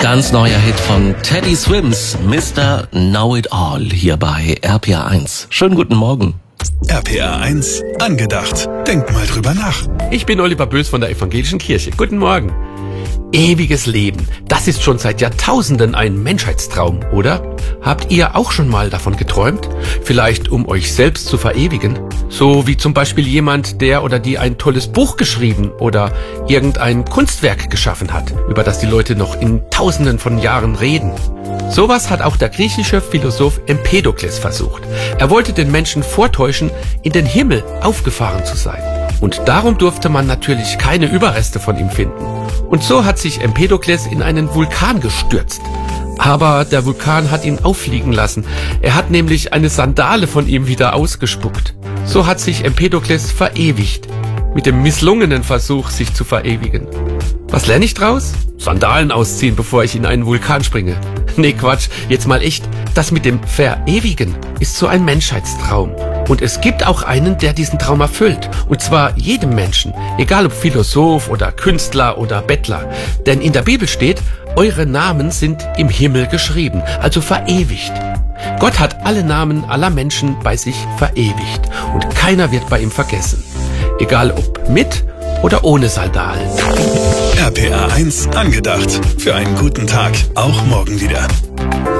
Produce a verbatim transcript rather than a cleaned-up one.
Ganz neuer Hit von Teddy Swims, Mister Know It All, hier bei R P R eins. Schönen guten Morgen. R P R eins, angedacht. Denk mal drüber nach. Ich bin Oliver Bös von der Evangelischen Kirche. Guten Morgen. Ewiges Leben, das ist schon seit Jahrtausenden ein Menschheitstraum, oder? Habt ihr auch schon mal davon geträumt? Vielleicht um euch selbst zu verewigen? So wie zum Beispiel jemand, der oder die ein tolles Buch geschrieben oder irgendein Kunstwerk geschaffen hat, über das die Leute noch in Tausenden von Jahren reden. Sowas hat auch der griechische Philosoph Empedokles versucht. Er wollte den Menschen vortäuschen, in den Himmel aufgefahren zu sein. Und darum durfte man natürlich keine Überreste von ihm finden. Und so hat sich Empedokles in einen Vulkan gestürzt. Aber der Vulkan hat ihn auffliegen lassen. Er hat nämlich eine Sandale von ihm wieder ausgespuckt. So hat sich Empedokles verewigt. Mit dem misslungenen Versuch, sich zu verewigen. Was lerne ich draus? Sandalen ausziehen, bevor ich in einen Vulkan springe. Nee, Quatsch, jetzt mal echt. Das mit dem Verewigen ist so ein Menschheitstraum. Und es gibt auch einen, der diesen Traum erfüllt. Und zwar jedem Menschen, egal ob Philosoph oder Künstler oder Bettler. Denn in der Bibel steht, eure Namen sind im Himmel geschrieben, also verewigt. Gott hat alle Namen aller Menschen bei sich verewigt. Und keiner wird bei ihm vergessen. Egal ob mit oder ohne Sandalen. R P R eins, angedacht. Für einen guten Tag, auch morgen wieder.